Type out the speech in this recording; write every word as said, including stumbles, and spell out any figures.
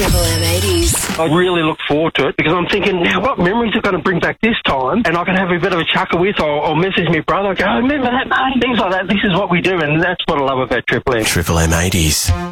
Triple M eighties. I really look forward to it because I'm thinking, now what memories are going to bring back this time? And I can have a bit of a chuckle with or, or message my brother, go, oh, remember that, mate? Things like that. This is what we do, and that's what I love about Triple M. Triple M eighties.